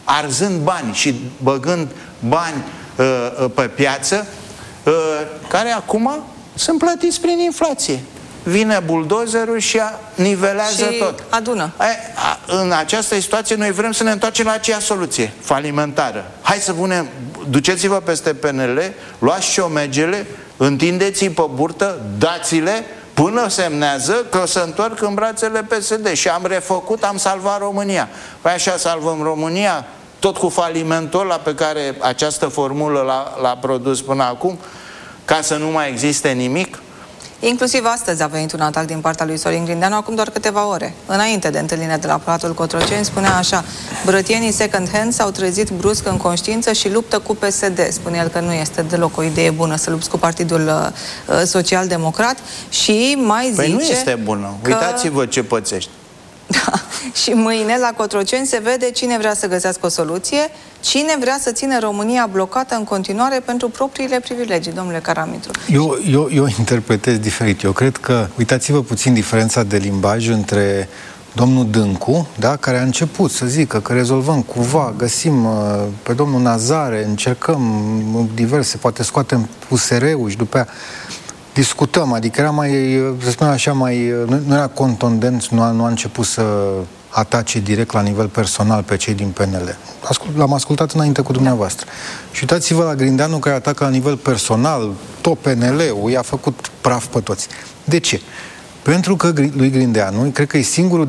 arzând bani și băgând bani pe piață, care acum sunt plătiți prin inflație. Vine buldozerul și nivelează tot. Adună. În această situație noi vrem să ne întoarcem la aceea soluție falimentară. Hai să punem, duceți-vă peste PNL, luați ciomegele, întindeți-i pe burtă, dați-le, până semnează că se întorc în brațele PSD. Și am refăcut, am salvat România. Păi așa salvăm România, tot cu falimentul ăla pe care această formulă l-a produs până acum, ca să nu mai existe nimic. Inclusiv astăzi a venit un atac din partea lui Sorin Grindeanu, acum doar câteva ore. Înainte de întâlnirea de la Palatul Cotroceni, spunea așa: brătienii second hand s-au trezit brusc în conștiință și luptă cu PSD. Spune el că nu este deloc o idee bună să lupți cu Partidul Social-Democrat și mai zice... Păi nu este bună. Uitați-vă ce pățești. Da. Și mâine la Cotroceni se vede cine vrea să găsească o soluție, cine vrea să țină România blocată în continuare pentru propriile privilegii, domnule Caramitru. Eu interpretez diferit. Eu cred că, uitați-vă puțin diferența de limbaj între domnul Dâncu, da, care a început să zică că rezolvăm cumva, găsim pe domnul Nazare, încercăm diverse, poate scoatem USR-ul și după aia discutăm, adică era mai, să spunem așa, nu era contundent, nu a început să atace direct la nivel personal pe cei din PNL. L-am ascultat înainte cu dumneavoastră. Și uitați-vă la Grindeanu, care atacă la nivel personal tot PNL-ul, i-a făcut praf pe toți. De ce? Pentru că lui Grindeanu, cred că e singurul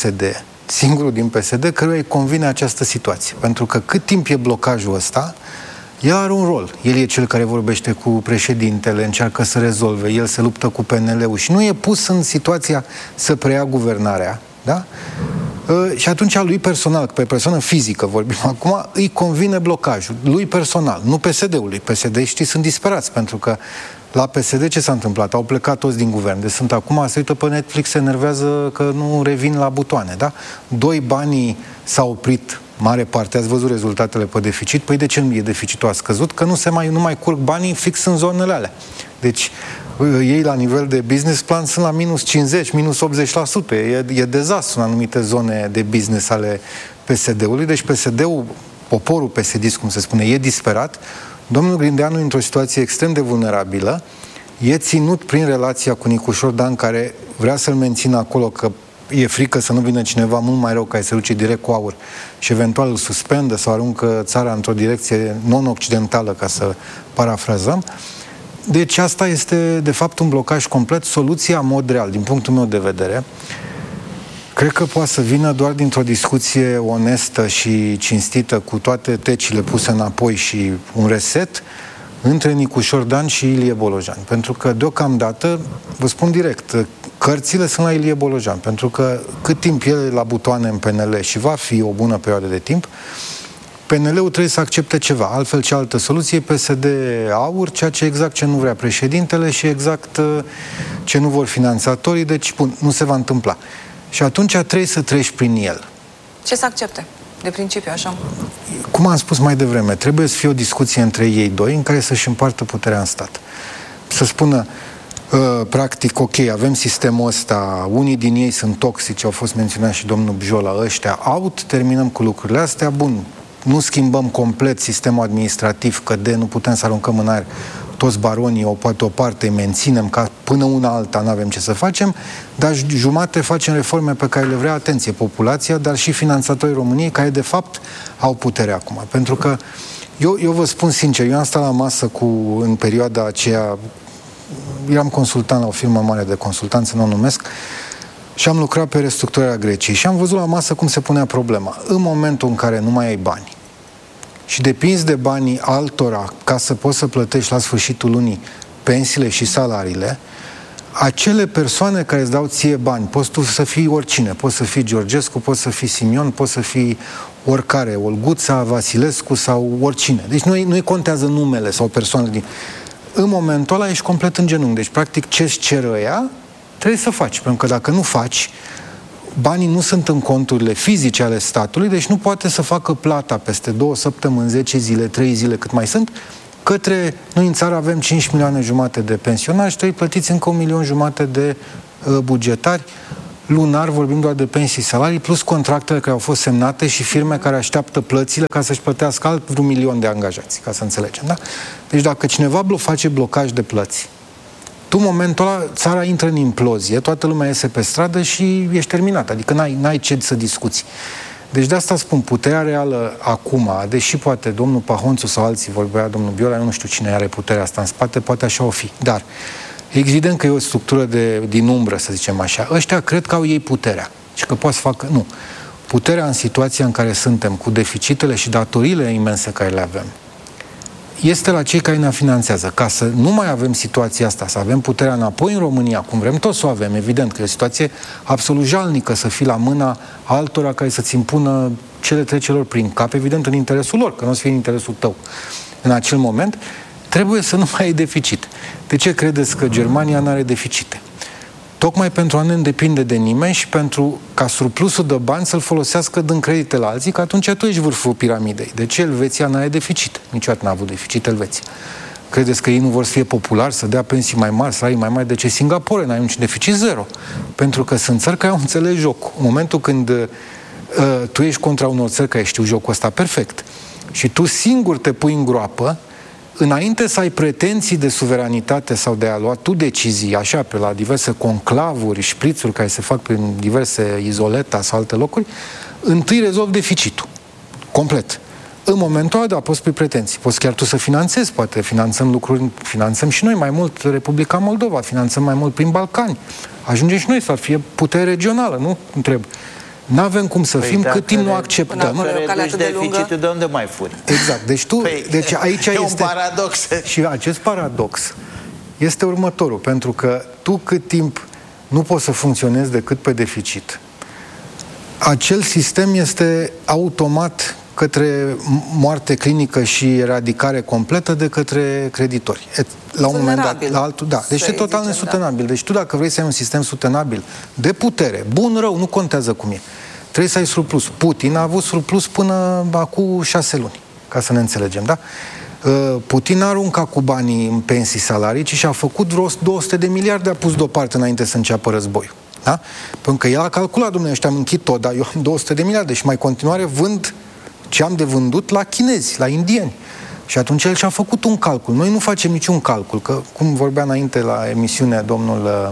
din PSD căruia îi convine această situație. Pentru că cât timp e blocajul ăsta, el are un rol. El e cel care vorbește cu președintele, încearcă să rezolve, el se luptă cu PNL-ul și nu e pus în situația să preia guvernarea, da? Și atunci lui personal, pe persoană fizică vorbim acum, îi convine blocajul. Lui personal, nu PSD-ului. PSD-știi sunt disperați, pentru că la PSD ce s-a întâmplat? Au plecat toți din guvern. Deci sunt acum, se uită pe Netflix, se enervează că nu revin la butoane, da? Banii s-au oprit, mare parte, ați văzut rezultatele pe deficit. Păi de ce nu e deficitul? A scăzut? Că nu mai curg banii fix în zonele alea. Deci ei la nivel de business plan sunt la minus 50, minus 80%. E dezastru în anumite zone de business ale PSD-ului. Deci PSD-ul, poporul PSD, cum se spune, e disperat. Domnul Grindeanu e într-o situație extrem de vulnerabilă. E ținut prin relația cu Nicușor Dan, care vrea să-l mențină acolo, că e frică să nu vină cineva mult mai rău, care se duce direct cu aur și eventual îl suspendă sau aruncă țara într-o direcție non-occidentală, ca să parafrazăm. Deci asta este, de fapt, un blocaj complet. Soluția, în mod real, din punctul meu de vedere, cred că poate să vină doar dintr-o discuție onestă și cinstită, cu toate tecile puse înapoi și un reset între Nicușor Dan și Ilie Bolojan. Pentru că, deocamdată, vă spun direct, cărțile sunt la Ilie Bolojan. Pentru că cât timp el e la butoane în PNL și va fi o bună perioadă de timp, PNL-ul trebuie să accepte ceva. Altfel, ce altă soluție? PSD aur, ceea ce exact ce nu vrea președintele și exact ce nu vor finanțatorii. Deci, bun, nu se va întâmpla. Și atunci trebuie să treci prin el. Ce să accepte? De principiu, așa? Cum am spus mai devreme, trebuie să fie o discuție între ei doi în care să-și împartă puterea în stat. Să spună, practic, ok, avem sistemul ăsta, unii din ei sunt toxici, au fost menționat și domnul Bjola, ăștia out, terminăm cu lucrurile astea, bun, nu schimbăm complet sistemul administrativ, că nu putem să aruncăm în aer toți baronii, poate o parte îi menținem, ca până una alta nu avem ce să facem, dar jumate facem reforme pe care le vrea, atenție, populația, dar și finanțatorii României, care de fapt au putere acum. Pentru că eu vă spun sincer, eu am stat la masă în perioada aceea, eram consultant la o firmă mare de consultanță, nu o numesc, și am lucrat pe restructurarea Greciei și am văzut la masă cum se punea problema. În momentul în care nu mai ai bani și depinzi de banii altora ca să poți să plătești la sfârșitul lunii pensiile și salariile, acele persoane care îți dau ție bani, poți tu să fii oricine, poți să fii Georgescu, poți să fii Simion, poți să fii oricare, Olguța, Vasilescu sau oricine. Deci nu-i contează numele sau persoanele din... În momentul ăla ești complet în genunchi. Deci, practic, ce-ți cer ăia, trebuie să faci. Pentru că dacă nu faci, banii nu sunt în conturile fizice ale statului, deci nu poate să facă plata peste 2 săptămâni, 10 zile, 3 zile, cât mai sunt, către... Noi în țară avem 5 milioane jumate de pensionari și trebuie plătiți încă 1,5 milion de bugetari lunar vorbim doar de pensii, salarii, plus contractele care au fost semnate și firme care așteaptă plățile ca să-și plătească alt vreun 1 milion de angajați, ca să înțelegem, da? Deci dacă cineva face blocaj de plăți, tu în momentul ăla, țara intră în implozie, toată lumea iese pe stradă și ești terminat, adică n-ai ce să discuți. Deci de asta spun, puterea reală acum, deși poate domnul Pahonțu sau alții vorbea, domnul Biola, eu nu știu cine are puterea asta în spate, poate așa o fi, dar evident că e o structură din umbră, să zicem așa. Ăștia cred că au ei puterea și că poate să facă... Nu. Puterea în situația în care suntem, cu deficitele și datoriile imense care le avem, este la cei care ne finanțează. Ca să nu mai avem situația asta, să avem puterea înapoi în România, cum vrem toți să o avem, evident că e o situație absolut jalnică să fii la mâna altora care să-ți impună ce le trece lor prin cap, evident în interesul lor, că nu o să fie în interesul tău. În acel moment, trebuie să nu mai ai deficit. De ce credeți că Germania nu are deficite? Tocmai pentru a nu depinde de nimeni și pentru ca surplusul de bani să-l folosească dând credite la alții, că atunci tu ești vârful piramidei. De ce Elveția nu are deficit? Niciodată n-a avut deficit Elveția. Credeți că ei nu vor să fie populari, să dea pensii mai mari, salarii mai mari? De ce Singapore n-ai niciun deficit? Zero. Pentru că sunt țări care au înțeles jocul. În momentul când tu ești contra unor țări care știu jocul ăsta perfect și tu singur te pui în groapă, înainte să ai pretenții de suveranitate sau de a lua tu decizii, așa, pe la diverse conclavuri, șprițuri care se fac prin diverse izoleta sau alte locuri, întâi rezolvi deficitul. Complet. În momentul ăla, da, poți pui pretenții. Poți chiar tu să finanțezi, poate finanțăm lucruri, finanțăm și noi mai mult Republica Moldova, finanțăm mai mult prin Balcani. Ajungem și noi să fie putere regională, nu? Întreb. N-avem cum să fim cât timp nu acceptăm. Dacă reduci deficitul, de unde mai furi? Exact. Deci deci aici e este un paradox. Și acest paradox este următorul, pentru că tu cât timp nu poți să funcționezi decât pe deficit, acel sistem este automat către moarte clinică și eradicare completă de către creditori. La un moment dat, la altul, da. Deci e total nesustenabil. Deci tu dacă vrei să ai un sistem sustenabil de putere, bun, rău, nu contează cum e. Trebuie să ai surplus. Putin a avut surplus până acum 6 luni, ca să ne înțelegem, da? Putin n-a aruncat cu banii în pensii, salarii, ci și-a făcut vreo 200 de miliarde, a pus deoparte înainte să înceapă războiul. Da? Pentru că el a calculat, domnule, ăștia am închid tot, dar eu am 200 de miliarde și mai continuare vând ce am de vândut la chinezi, la indieni. Și atunci el și-a făcut un calcul. Noi nu facem niciun calcul, că, cum vorbea înainte la emisiune domnul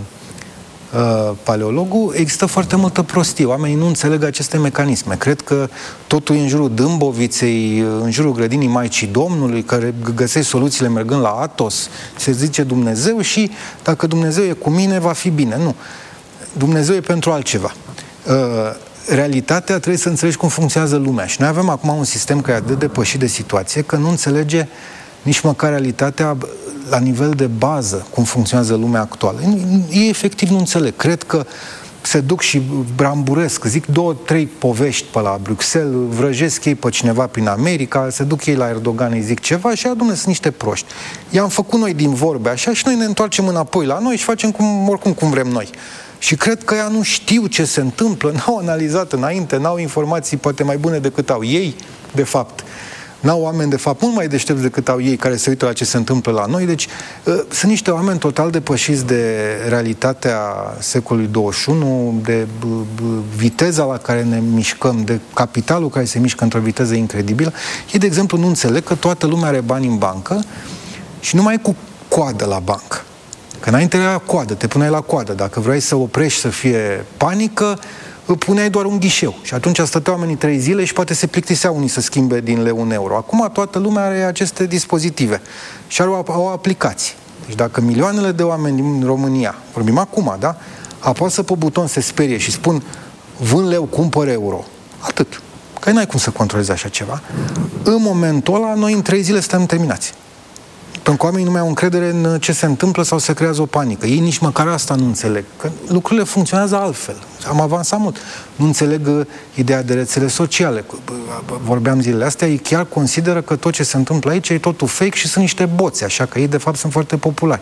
paleologul, există foarte multă prostie. Oamenii nu înțeleg aceste mecanisme. Cred că totul e în jurul Dâmboviței, în jurul grădinii Maicii Domnului, care găsești soluțiile mergând la Athos, se zice Dumnezeu și dacă Dumnezeu e cu mine, va fi bine. Nu. Dumnezeu e pentru altceva. Realitatea trebuie să înțelegi cum funcționează lumea. Și noi avem acum un sistem care e atât de depășit de situație că nu înțelege nici măcar realitatea la nivel de bază cum funcționează lumea actuală. Ei efectiv nu înțeleg. Cred că se duc și bramburesc, zic 2-3 povești pe la Bruxelles, vrăjesc ei pe cineva prin America, se duc ei la Erdogan, îi zic ceva și adună, sunt niște proști. I-am făcut noi din vorbe așa și noi ne întoarcem înapoi la noi și facem oricum cum vrem noi. Și cred că ea nu știu ce se întâmplă, n-au analizat înainte, n-au informații poate mai bune decât au ei, de fapt. N-au oameni, de fapt, mult mai deștepți decât au ei care se uită la ce se întâmplă la noi. Deci, sunt niște oameni total depășiți de realitatea secolului 21, de viteza la care ne mișcăm, de capitalul care se mișcă într-o viteză incredibilă. Ei, de exemplu, nu înțeleg că toată lumea are bani în bancă și numai cu coadă la bancă. Că înainte era coadă, te puneai la coadă. Dacă vrei să oprești să fie panică, puneai doar un ghișeu. Și atunci stăteau oamenii 3 zile și poate se plictiseau unii să schimbe din leu în euro. Acum toată lumea are aceste dispozitive și au aplicații. Deci dacă milioanele de oameni din România, vorbim acum, da? Apasă pe buton, se sperie și spun vând leu, cumpăr euro. Atât. Că n-ai cum să controlezi așa ceva. În momentul ăla, noi în 3 zile suntem terminați. Pentru că oamenii nu mai au încredere în ce se întâmplă sau se creează o panică. Ei nici măcar asta nu înțeleg. Că lucrurile funcționează altfel. Am avansat mult. Nu înțeleg ideea de rețele sociale. Vorbeam zilele astea, ei chiar consideră că tot ce se întâmplă aici e totul fake și sunt niște boți, așa că ei de fapt sunt foarte populari.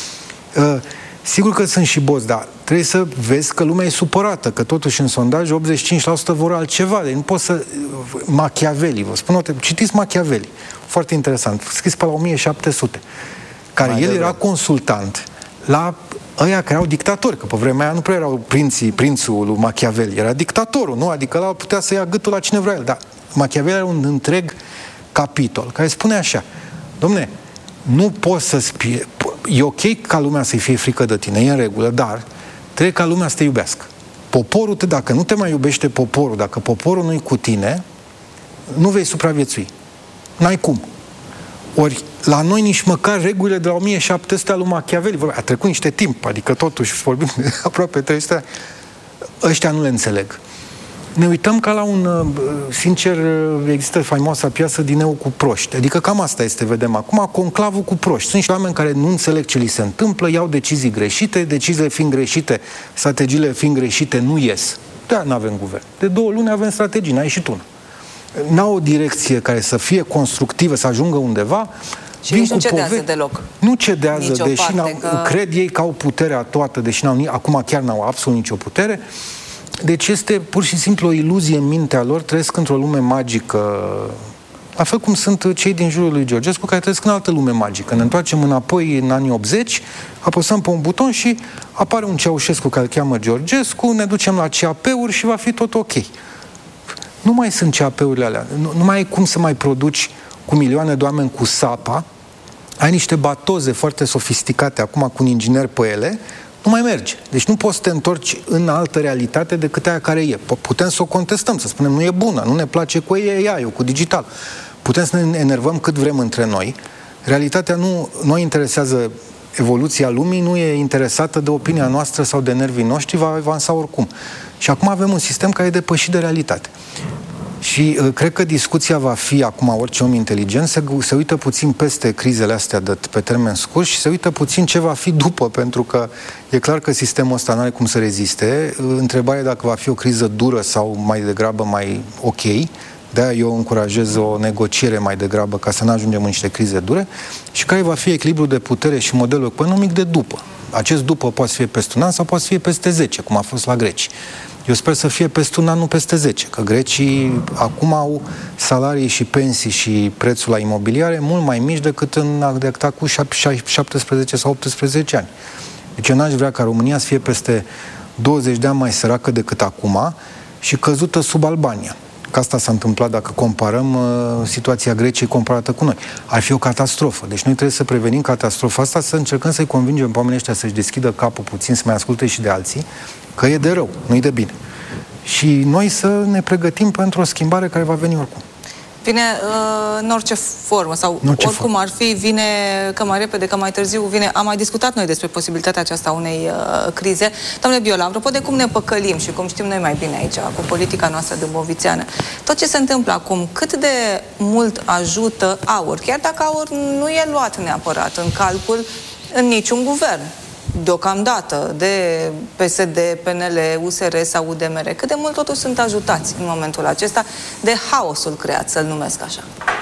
Sigur că sunt și boți, dar trebuie să vezi că lumea e supărată, că totuși în sondaj 85% vor altceva. Deci nu poți să... Machiavelli, vă spun, citiți Machiavelli. Foarte interesant, scris pe la 1700, care el era consultant la ăia care erau dictatori, că pe vremea aia nu prea erau prințul lui Machiavelli, era dictatorul, nu? Adică ăla putea să ia gâtul la cine vrea el, dar Machiavelli era un întreg capitol care spune așa: dom'le, nu poți să spui, e ok ca lumea să-i fie frică de tine, e în regulă, dar trebuie ca lumea să te iubească. Poporul, dacă nu te mai iubește poporul, dacă poporul nu-i cu tine, nu vei supraviețui. N-ai cum. Ori la noi nici măcar regulile de la 1700 al lui Machiavelli, a trecut niște timp, adică totuși vorbim de aproape 300 ani, ăștia nu le înțeleg. Ne uităm ca la un, sincer, există faimoasa piesă Dineu cu proști, adică cam asta este, vedem acum, conclavul cu proști. Sunt niște oameni care nu înțeleg ce li se întâmplă, iau decizii greșite, deciziile fiind greșite, strategiile fiind greșite, nu ies. Da, nu avem guvern. De 2 luni avem strategii, n-a ieșit una. N-au o direcție care să fie constructivă, să ajungă undeva. Și nici nu cedează deloc. Nu cedează, nicio deși cred ei că au puterea toată, deși acum chiar n-au absolut nicio putere. Deci este pur și simplu o iluzie în mintea lor, trăiesc într-o lume magică, la fel cum sunt cei din jurul lui Georgescu, care trăiesc în altă lume magică. Ne întoarcem înapoi în anii 80, apăsăm pe un buton și apare un Ceaușescu care îl cheamă Georgescu, ne ducem la CAP-uri și va fi tot ok. Nu mai sunt CAP-urile alea. Nu mai ai cum să mai produci cu milioane de oameni cu sapa, ai niște batoze foarte sofisticate acum cu un inginer pe ele, nu mai merge. Deci nu poți să te întorci în altă realitate decât aia care e. Putem să o contestăm, să spunem nu e bună, nu ne place cu AI-ul, cu digital. Putem să ne enervăm cât vrem între noi. Realitatea nu interesează evoluția lumii, nu e interesată de opinia noastră sau de nervii noștri, va avansa oricum. Și acum avem un sistem care e depășit de realitate. Și cred că discuția va fi, acum orice om inteligent se uită puțin peste crizele astea pe termen scurt și se uită puțin ce va fi după, pentru că e clar că sistemul ăsta nu are cum să reziste. Întrebarea e dacă va fi o criză dură sau mai degrabă mai ok. De-aia eu încurajez o negociere mai degrabă ca să nu ajungem în niște crize dure și care va fi echilibrul de putere și modelul economic de după. Acest după poate să fie peste un an sau poate să fie peste 10, cum a fost la greci. Eu sper să fie peste un an, nu peste 10, că grecii acum au salarii și pensii și prețul la imobiliare mult mai mici decât cu 17 sau 18 ani. Deci eu n-aș vrea ca România să fie peste 20 de ani mai săracă decât acum și căzută sub Albania. Că asta s-a întâmplat dacă comparăm situația Greciei comparată cu noi. Ar fi o catastrofă. Deci noi trebuie să prevenim catastrofa asta, să încercăm să-i convingem pe oamenii ăștia să-și deschidă capul puțin, să mai asculte și de alții, că e de rău, nu e de bine. Și noi să ne pregătim pentru o schimbare care va veni oricum. Vine în orice formă sau oricum ar fi, vine că mai repede, că mai târziu vine. Am mai discutat noi despre posibilitatea aceasta unei crize. Domnule Biola, apropo de cum ne păcălim și cum știm noi mai bine aici cu politica noastră dâmbovițeană, tot ce se întâmplă acum, cât de mult ajută AUR, chiar dacă AUR nu e luat neapărat în calcul în niciun guvern deocamdată, de PSD, PNL, USR sau UDMR, cât de mult totuși sunt ajutați în momentul acesta de haosul creat, să-l numesc așa.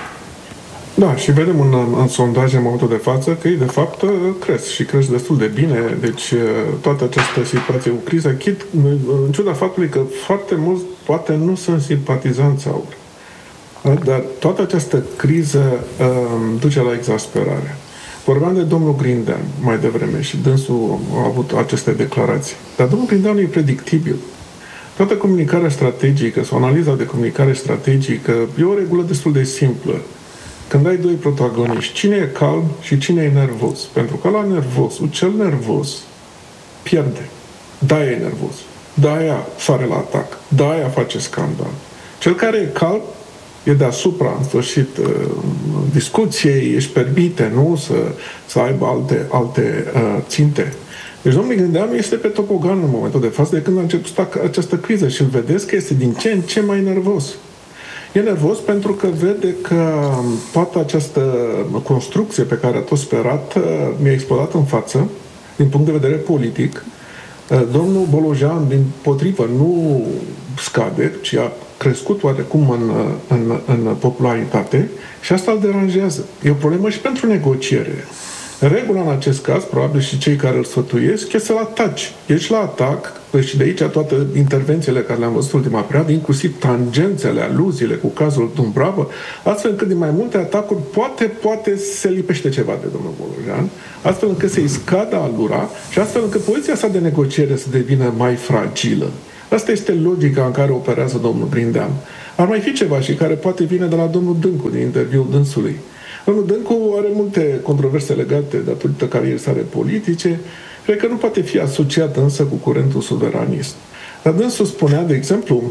Da, și vedem în sondaje în momentul de față că ei de fapt cresc și cresc destul de bine, deci toată această situație cu criza, în ciuda faptului că foarte mulți poate nu sunt simpatizanți AUR, dar toată această criză duce la exasperare. Vorbeam de domnul Grindean mai devreme și dânsul a avut aceste declarații. Dar domnul Grindean e predictibil. Toată comunicarea strategică sau analiza de comunicare strategică e o regulă destul de simplă. Când ai doi protagoniști, cine e calm și cine e nervos? Pentru că la nervosul, cel nervos pierde. Da, e nervos. Da, aia sare la atac. Da, aia face scandal. Cel care e calm e deasupra, în sfârșit, discuției, își permite, nu, să aibă alte ținte. Deci domnul Grindean este pe topogan în momentul de față de când a început această criză și îl vedeți că este din ce în ce mai nervos. E nervos pentru că vede că toată această construcție pe care a tot sperat mi-a explodat în față, din punct de vedere politic. Domnul Bolojan, din potrivă, nu scade, ci a crescut oarecum în popularitate și asta îl deranjează. E o problemă și pentru negociere. Regula în acest caz, probabil și cei care îl sfătuiesc, e să-l ataci. Ești la atac, și de aici toate intervențiile care le-am văzut ultima perioadă, inclusiv tangențele, aluziile cu cazul Dumbrava, astfel încât din mai multe atacuri poate se lipește ceva de domnul Bolojan, astfel încât să-i scadă alura și astfel încât poziția sa de negociere să devină mai fragilă. Asta este logica în care operează domnul Brindeanu. Ar mai fi ceva și care poate vine de la domnul Dâncu, din interviul dânsului. Domnul Dâncu are multe controverse legate datorită carierei sale politice. Cred că nu poate fi asociat însă cu curentul suveranist. Dar dânsul spunea, de exemplu,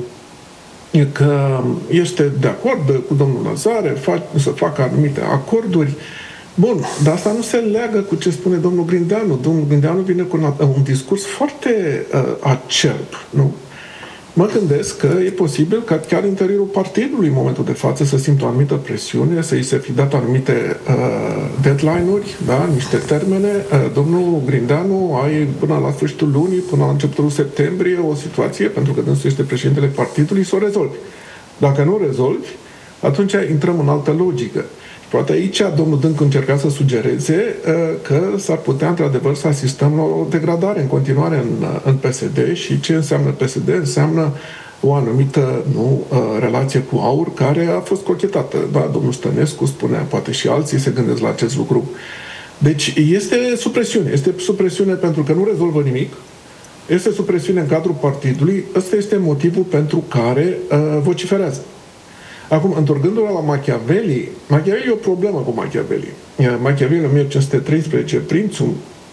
că este de acord cu domnul Nazare să facă anumite acorduri. Bun, dar asta nu se leagă cu ce spune domnul Grindeanu. Domnul Grindeanu vine cu un discurs foarte acerb, nu? Mă gândesc că e posibil ca chiar în interiorul partidului în momentul de față să simtă o anumită presiune, să îi se fi dat anumite deadline-uri, da, niște termene. Domnul Grindeanu ai până la sfârșitul lunii, până la începutul septembrie, o situație, pentru că dânsul este președintele partidului, să o rezolvi. Dacă nu rezolvi, atunci intrăm în altă logică. Poate aici domnul Dâncu încerca să sugereze că s-ar putea într-adevăr să asistăm la o degradare în continuare în PSD și ce înseamnă PSD? Înseamnă o anumită relație cu AUR care a fost cochetată. Da, domnul Stănescu spunea, poate și alții se gândesc la acest lucru. Deci este supresiune. Este supresiune pentru că nu rezolvă nimic. Este supresiune în cadrul partidului. Ăsta este motivul pentru care vociferează. Acum, întorcându-l la Machiavelli, Machiavelli e o problemă cu Machiavelli. Machiavelli, în 1513, prințul,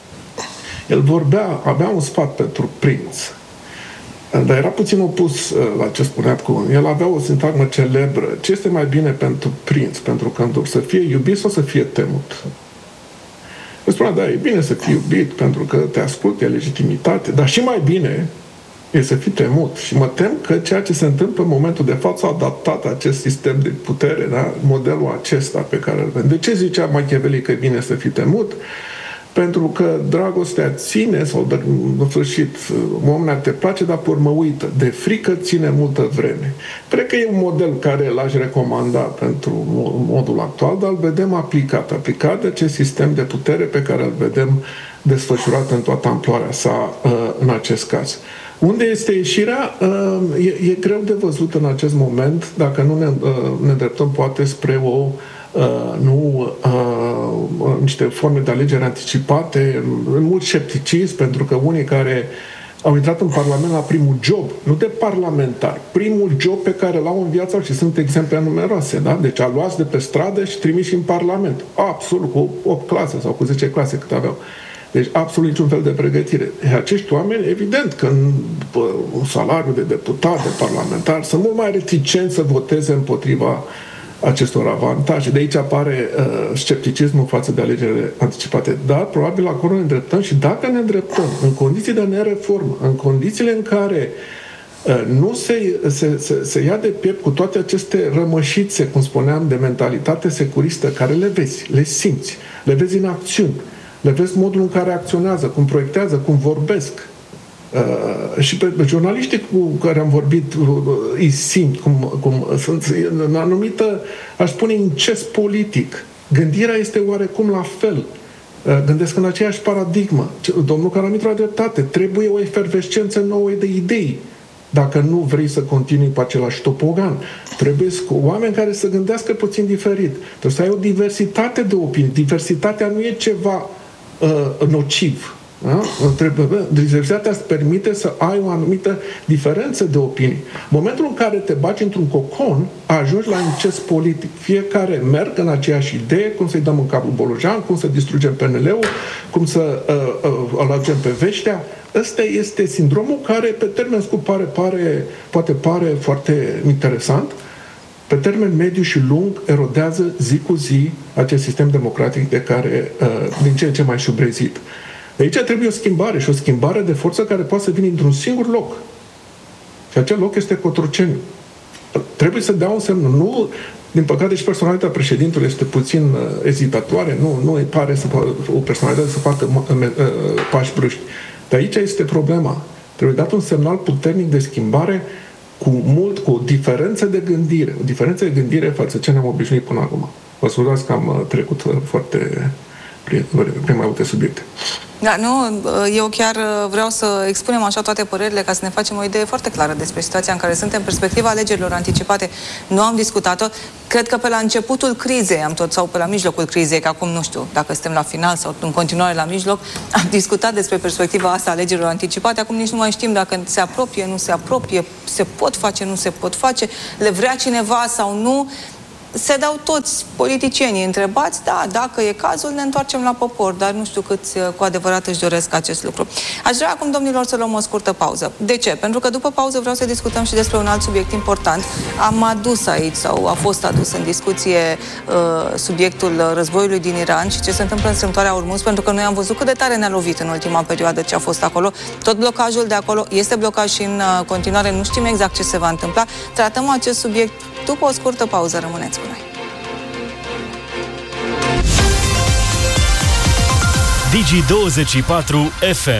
el avea un sfat pentru prinț, dar era puțin opus la ce spunea cu el. Avea o sintagmă celebră. Ce este mai bine pentru prinț, pentru cântor? Să fie iubit sau să fie temut? El spunea, da, e bine să fii iubit, pentru că te ascultă, e legitimitate, dar și mai bine e să fii temut. Și mă tem că ceea ce se întâmplă în momentul de față a adaptat acest sistem de putere, da? Modelul acesta pe care îl vedem. De ce zicea Machiavelli că e bine să fii temut? Pentru că dragostea ține, sau în sfârșit, oamenea te place, dar pe urmă uită. De frică ține multă vreme. Cred că e un model care l-aș recomanda pentru modul actual, dar îl vedem aplicat de acest sistem de putere pe care îl vedem desfășurat în toată amploarea sa în acest caz. Unde este ieșirea? E greu de văzut în acest moment, dacă nu ne îndreptăm poate spre niște forme de alegere anticipate, mult scepticism, pentru că unii care au intrat în Parlament la primul job, nu de parlamentar, primul job pe care l-au în viața și sunt exemple numeroase, da? Deci a luați de pe stradă și trimiși în Parlament. Absolut, cu 8 clase sau cu 10 clase cât aveau. Deci absolut niciun fel de pregătire. Acești oameni, evident că în un salariu de deputat, de parlamentar, sunt mult mai reticenți să voteze împotriva acestor avantaje. De aici apare scepticismul față de alegerile anticipate. Dar probabil acolo ne îndreptăm și dacă ne îndreptăm în condiții de nereformă, în condițiile în care nu se ia de piept cu toate aceste rămășițe, cum spuneam, de mentalitate securistă, care le vezi, le simți, le vezi în acțiuni, le vezi modul în care acționează, cum proiectează, cum vorbesc. Și pe jurnaliștii cu care am vorbit îi simt cum sunt în anumită, aș spune, incest politic. Gândirea este oarecum la fel. Gândesc în aceeași paradigmă. Domnul Caramitru a dreptate. Trebuie o efervescență nouă de idei. Dacă nu vrei să continui pe același topogan, trebuie oameni care să gândească puțin diferit. Trebuie să ai o diversitate de opinii. Diversitatea nu e ceva nociv. Da? Diversitatea îți permite să ai o anumită diferență de opinii. Momentul în care te bagi într-un cocon, ajungi la incest politic. Fiecare merg în aceeași idee, cum să-i dăm în capul Bolojan, cum să distrugem PNL-ul, cum să alegem pe Veștea. Ăsta este sindromul care pe termen scurt poate pare foarte interesant. Pe termen mediu și lung erodează zi cu zi acest sistem democratic de care din ce în ce mai șubrezit. De aici trebuie o schimbare și o schimbare de forță care poate să vină într-un singur loc. Și acel loc este Cotroceni. Trebuie să dea un semn. Nu, din păcate și personalitatea președintelui este puțin ezitatoare, nu îi pare o personalitate să facă pași brusci. Dar aici este problema. Trebuie dat un semnal puternic de schimbare cu o diferență de gândire. O diferență de gândire față ce ne-am obișnuit până acum. Vă scuzați că am trecut foarte prin mai multe subiecte. Da, nu, eu chiar vreau să expunem așa toate părerile ca să ne facem o idee foarte clară despre situația în care suntem, perspectiva alegerilor anticipate. Nu am discutat-o. Cred că pe la începutul crizei sau pe la mijlocul crizei, că acum nu știu dacă suntem la final sau în continuare la mijloc, am discutat despre perspectiva asta a alegerilor anticipate. Acum nici nu mai știm dacă se apropie, nu se apropie, se pot face, nu se pot face, le vrea cineva sau nu. Se dau toți politicienii întrebați, da, dacă e cazul, ne întoarcem la popor, dar nu știu câți cu adevărat își doresc acest lucru. Aș vrea acum, domnilor, să luăm o scurtă pauză. De ce? Pentru că după pauză vreau să discutăm și despre un alt subiect important. Am adus aici, sau a fost adus în discuție subiectul războiului din Iran și ce se întâmplă în strâmtoarea Ormuz, pentru că noi am văzut cât de tare ne-a lovit în ultima perioadă ce a fost acolo. Tot blocajul de acolo este blocaj și în continuare nu știm exact ce se va întâmpla. Tratăm acest subiect după o scurtă pauză. Rămâneți cu noi. Digi24 FM.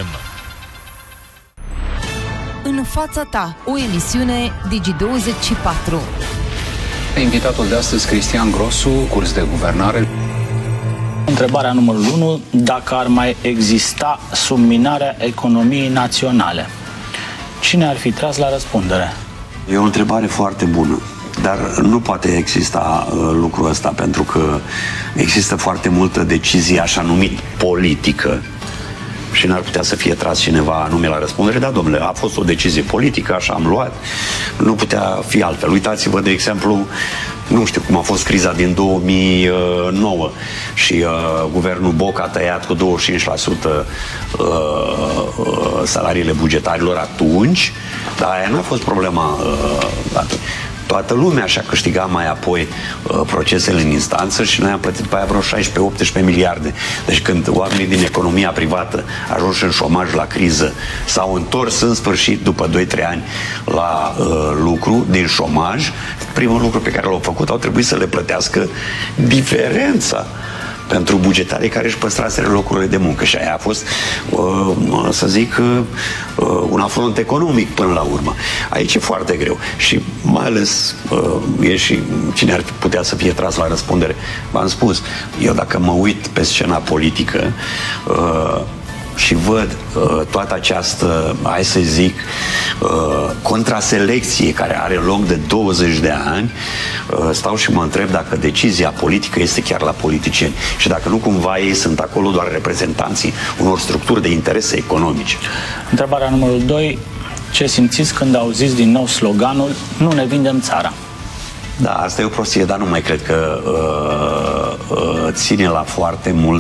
În fața ta, o emisiune Digi24. Invitatul de astăzi, Cristian Grosu, curs de guvernare. Întrebarea numărul 1, dacă ar mai exista subminarea economiei naționale, cine ar fi tras la răspundere? E o întrebare foarte bună, dar nu poate exista lucrul ăsta, pentru că există foarte multă decizie așa numit politică și n-ar putea să fie tras cineva anume la răspundere. Da, domnule, a fost o decizie politică, așa am luat, nu putea fi altfel. Uitați-vă, de exemplu, nu știu cum a fost criza din 2009 și guvernul Boc a tăiat cu 25% salariile bugetarilor atunci, dar aia n-a fost problema atunci. Toată lumea și-a câștigat mai apoi procesele în instanță și noi am plătit pe aia vreo 16-18 miliarde. Deci când oamenii din economia privată ajunși în șomaj la criză s-au întors în sfârșit după 2-3 ani la lucru din șomaj, primul lucru pe care l-au făcut au trebuit să le plătească diferența pentru bugetarii care își păstraseră locurile de muncă. Și aia a fost, să zic, un afront economic până la urmă. Aici e foarte greu. Și mai ales e și cine ar putea să fie tras la răspundere. V-am spus, eu dacă mă uit pe scena politică și văd toată această, hai să zic, contraselecție care are loc de 20 de ani, stau și mă întreb dacă decizia politică este chiar la politicieni și dacă nu cumva ei sunt acolo doar reprezentanții unor structuri de interese economice. Întrebarea numărul 2, ce simțiți când auziți din nou sloganul "Nu ne vindem țara"? Da, asta e o prostie, dar nu mai cred că ține la foarte mult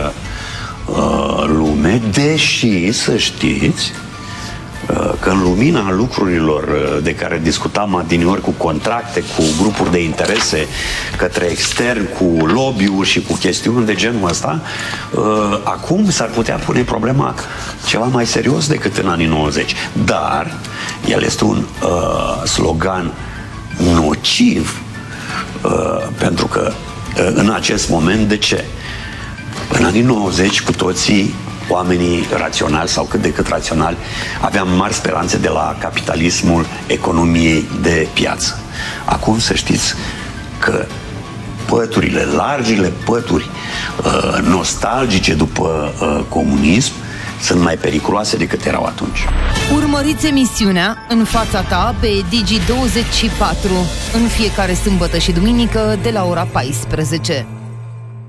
lume, deși să știți că în lumina lucrurilor de care discutam adineori, cu contracte, cu grupuri de interese către extern, cu lobby-uri și cu chestiuni de genul ăsta, acum s-ar putea pune problema ceva mai serios decât în anii 90. Dar el este un slogan nociv pentru că în acest moment, de ce? În anii 90 cu toții oamenii raționali sau cât de cât raționali aveam mari speranțe de la capitalismul economiei de piață. Acum să știți că păturile, largile pături nostalgice după comunism sunt mai periculoase decât erau atunci. Urmăriți emisiunea În fața ta pe Digi24 în fiecare sâmbătă și duminică de la ora 14.